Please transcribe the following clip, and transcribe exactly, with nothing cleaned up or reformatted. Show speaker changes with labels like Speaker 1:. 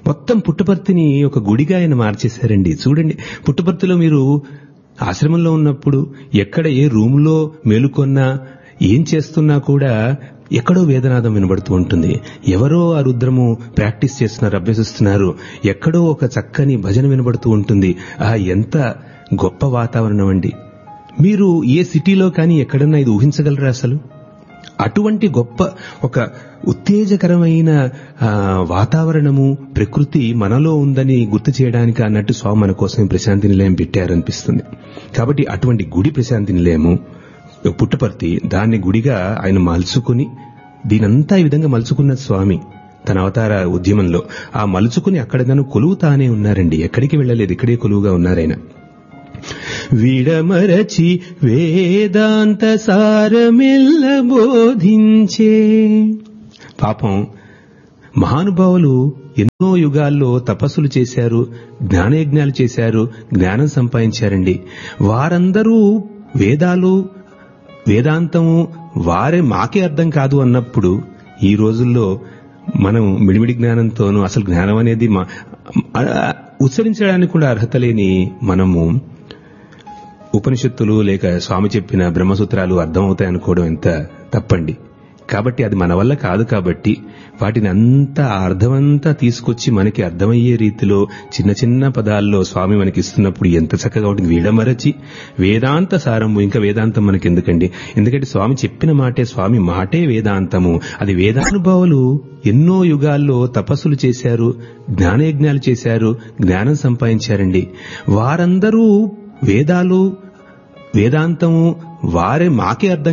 Speaker 1: మొత్తం పుట్టపర్తిని ఒక గుడిగా ఆయన మార్చేశారండి. చూడండి, పుట్టపర్తిలో మీరు ఆశ్రమంలో ఉన్నప్పుడు ఎక్కడ ఏ రూములో మేలుకొన్నా ఏం చేస్తున్నా కూడా ఎక్కడో వేదనాదం వినబడుతూ ఉంటుంది. ఎవరో ఆ రుద్రము ప్రాక్టీస్ చేస్తున్నారు, అభ్యసిస్తున్నారు. ఎక్కడో ఒక చక్కని భజన వినబడుతూ ఉంటుంది. ఆ ఎంత గొప్ప వాతావరణం అండి. మీరు ఏ సిటీలో కానీ ఎక్కడన్నా ఇది ఊహించగలరా అసలు? అటువంటి గొప్ప ఒక ఉత్తేజకరమైన వాతావరణము, ప్రకృతి మనలో ఉందని గుర్తు చేయడానికి అన్నట్టు స్వామి మన కోసం ప్రశాంతి నిలయం పెట్టారనిపిస్తుంది. కాబట్టి అటువంటి గుడి ప్రశాంతి నిలయము పుట్టపర్తి, దాన్ని గుడిగా ఆయన మలుచుకుని, దీనంతా ఈ విధంగా మలుచుకున్న స్వామి తన అవతార ఉద్యమంలో ఆ మలుచుకుని అక్కడ తను కొలువుతానే ఉన్నారండి. ఎక్కడికి వెళ్ళలేదు, ఇక్కడే కొలువుగా ఉన్నారాయన. విడమరచి వేదాంత సారమెల్ల బోధించే. పాపం మహానుభావులు ఎన్నో యుగాల్లో తపస్సులు చేశారు, జ్ఞానయజ్ఞాలు చేశారు, జ్ఞానం సంపాదించారండి. వారందరూ వేదాలు వేదాంతము వారే మాకే అర్థం కాదు అన్నప్పుడు ఈ రోజుల్లో మనం మిడిమిడి జ్ఞానంతోనూ అసలు జ్ఞానం అనేది ఉచ్చరించడానికి కూడా అర్హత లేని మనము ఉపనిషత్తులు లేక స్వామి చెప్పిన బ్రహ్మసూత్రాలు అర్థమవుతాయనుకోవడం ఎంత తప్పండి. కాబట్టి అది మన వల్ల కాదు. కాబట్టి వాటిని అంతా అర్థమంతా తీసుకొచ్చి మనకి అర్థమయ్యే రీతిలో చిన్న చిన్న పదాల్లో స్వామి మనకి ఇస్తున్నప్పుడు ఎంత చక్కగా ఉంటుంది. వీడమరచి వేదాంత సారము. ఇంకా వేదాంతం మనకి ఎందుకండి? ఎందుకంటే స్వామి చెప్పిన మాటే, స్వామి మాటే వేదాంతము. అది వేదానుభావులు ఎన్నో యుగాల్లో తపస్సులు చేశారు, జ్ఞానయజ్ఞాలు చేశారు, జ్ఞానం సంపాదించారండి. వారందరూ వేదాలు వేదాంతము వారే మాకే అర్థం